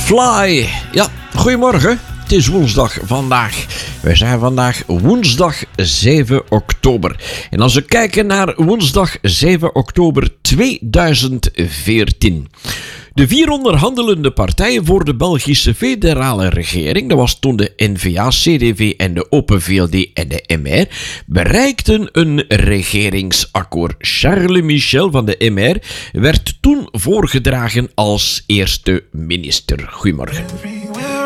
Fly. Ja, goedemorgen. Het is woensdag vandaag. We zijn vandaag woensdag 7 oktober. En als we kijken naar woensdag 7 oktober 2014. De 4 onderhandelende partijen voor de Belgische federale regering, dat was toen de N-VA, CD&V en de Open VLD en de MR, bereikten een regeringsakkoord. Charles Michel van de MR werd toen voorgedragen als eerste minister. Goedemorgen.